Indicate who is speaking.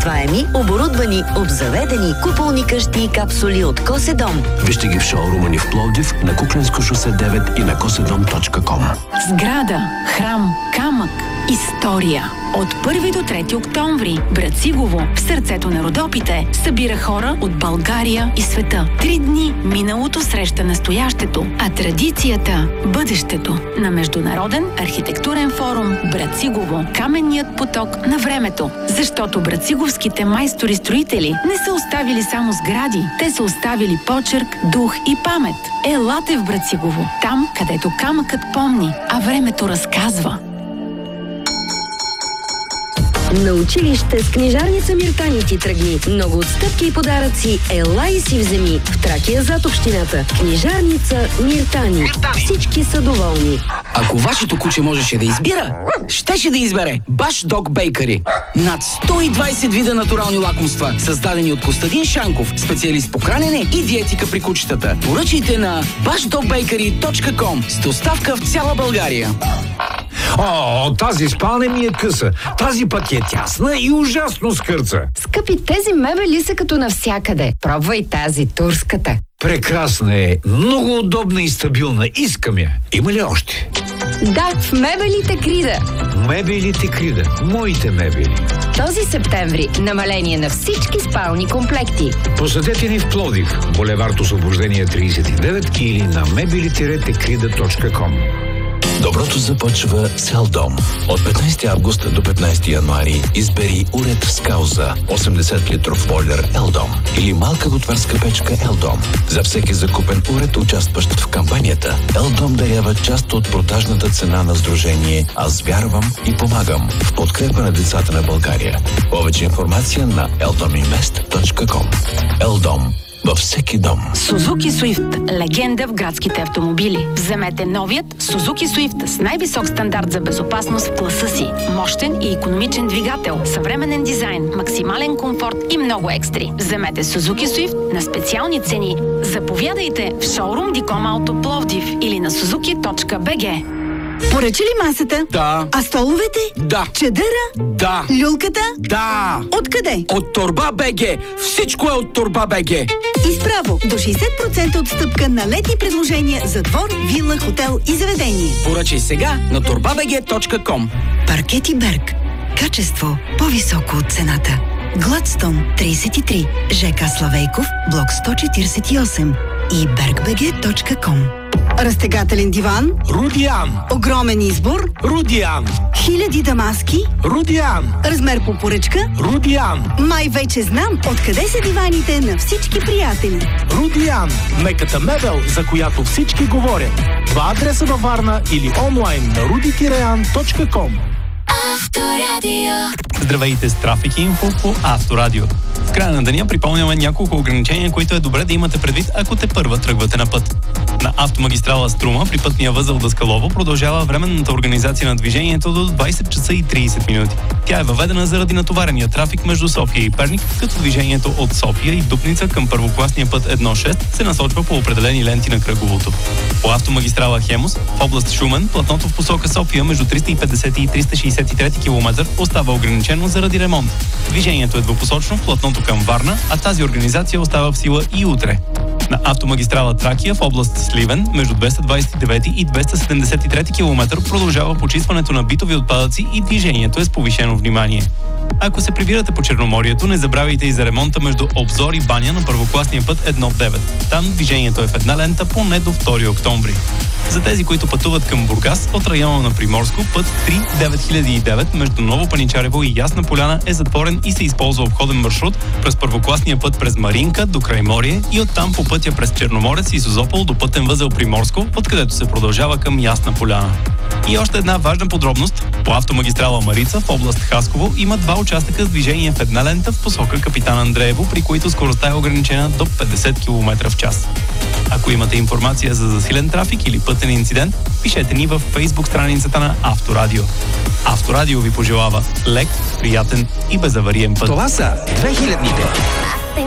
Speaker 1: преместваеми, оборудвани, обзаведени, куполни къщи и капсули от Коседом.
Speaker 2: Вижте ги в шоурума ни в Пловдив, на Куклensко шосе 9 и на kosedom.com.
Speaker 3: Сграда, храм, камък, история. От 1 до 3 октомври Брацигово, в сърцето на Родопите, събира хора от България и света. 3 дни миналото среща настоящето, а традицията – бъдещето. На Международен архитектурен форум Брацигово. Каменният поток на времето. Защото брациговските майстори-строители не са оставили само сгради. Те са оставили почерк, дух и памет. Елате в Брацигово. Там, където камъкът помни, а времето разказва.
Speaker 1: На училище с книжарница Миртани ти тръгни. Много отстъпки и подаръци. Ела и си вземи. В Тракия зад общината. Книжарница Миртани. Всички са доволни.
Speaker 4: Ако вашето куче можеше да избира, щеше да избере Баш Дог Бейкъри. Над 120 вида натурални лакомства, създадени от Костадин Шанков, специалист по хранене и диетика при кучетата. Поръчайте на bashdogbakery.com с доставка в цяла България.
Speaker 5: О, тази спалня ми е къса. Тази пък е тясна и ужасно скърца.
Speaker 6: Скъпи, тези мебели са като навсякъде. Пробвай тази, турската.
Speaker 5: Прекрасна е, много удобна и стабилна. Искам я. Има ли още?
Speaker 6: Да, в мебелите Крида.
Speaker 5: Мебелите Крида. Моите мебели.
Speaker 6: Този септември намаление на всички спални комплекти.
Speaker 5: Посетете ни в Пловдив, булевард Освобождение 39 или на mebelitiretekrida.com.
Speaker 2: Доброто започва с Елдом. От 15 август до 15 януари избери уред с кауза 80 литров бойлер Елдом или малка готварска печка Елдом. За всеки закупен уред, участващ в кампанията, Елдом дарява част от продажната цена на сдружение Аз вярвам и помагам в подкрепа на децата на България. Повече информация на eldominvest.com. Елдом. Във всеки дом.
Speaker 3: Сузуки Суифт. Легенда в градските автомобили. Вземете новият Сузуки Суифт с най-висок стандарт за безопасност в класа си. Мощен и икономичен двигател, съвременен дизайн, максимален комфорт и много екстри. Вземете Сузуки Суифт на специални цени. Заповядайте в шоурум Диком Ауто Пловдив или на suzuki.bg.
Speaker 7: Поръча ли масата?
Speaker 4: Да.
Speaker 7: А столовете?
Speaker 4: Да.
Speaker 7: Чадъра?
Speaker 4: Да.
Speaker 7: Люлката?
Speaker 4: Да.
Speaker 7: Откъде?
Speaker 4: От Торба БГ. Всичко е от Торба БГ.
Speaker 7: Изправо до 60% отстъпка на летни предложения за двор, вила, хотел и заведение.
Speaker 4: Поръчай сега на torbabg.com.
Speaker 7: Паркети Берг. Качество по-високо от цената. Гладстон 33. ЖК Славейков, блок 148 и bergbg.com. Разтегателен диван.
Speaker 5: Рудиан.
Speaker 7: Огромен избор.
Speaker 5: Рудиан.
Speaker 7: Хиляди дамаски.
Speaker 5: Рудиан.
Speaker 7: Размер по поръчка.
Speaker 5: Рудиан.
Speaker 7: Май вече знам откъде са диваните на всички приятели.
Speaker 8: Рудиан. Меката мебел, за която всички говорят. Два адреса във Варна или онлайн на rudi-an.com.
Speaker 9: Авторадио. Здравейте с Трафик Инфо по Авторадио. В края на деня припомняме няколко ограничения, които е добре да имате предвид, ако те първа тръгвате на път. На автомагистрала Струма при пътния възел Даскалово продължава временната организация на движението до 20 часа и 30 минути. Тя е въведена заради натоварения трафик между София и Перник, като движението от София и Дупница към първокласния път 1.6 се насочва по определени ленти на кръговото. По автомагистрала Хемус в област Шумен платното в посока София между 350 и 363 км остава ограничено заради ремонт. Движението е двупосочно в платното към Варна, а тази организация остава в сила и утре. На автомагистрала Тракия в област Сливен между 229 и 273 км продължава почистването на битови отпадъци и движението е с повишено внимание. Ако се прибирате по Черноморието, не забравяйте и за ремонта между Обзор и Баня на първокласния път 1.9. Там движението е в една лента поне до 2 октомври. За тези, които пътуват към Бургас, от района на Приморско, път 3-9009 между Ново Паничарево и Ясна поляна е затворен и се използва обходен маршрут през първокласния път през Маринка до Крайморие и оттам по пътя през Черноморец и Созопол до пътен възел Приморско, откъдето се продължава към Ясна поляна. И още една важна подробност. По автомагистрала Марица в област Хасково има два участъка с движение в една лента в посока Капитан Андреево, при които скоростта е ограничена до 50 км в час. Ако имате информация за засилен трафик или пътен инцидент, пишете ни във Facebook страницата на Авторадио. Авторадио ви пожелава лек, приятен и безавариен път.
Speaker 4: Това са 2000-ните.